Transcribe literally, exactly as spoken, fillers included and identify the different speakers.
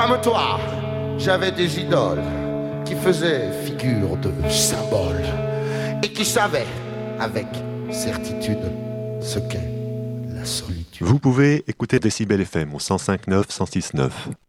Speaker 1: Comme toi, j'avais des idoles qui faisaient figure de symbole et qui savaient avec certitude ce qu'est la solitude.
Speaker 2: Vous pouvez écouter Décibel F M au cent cinq neuf, cent six neuf.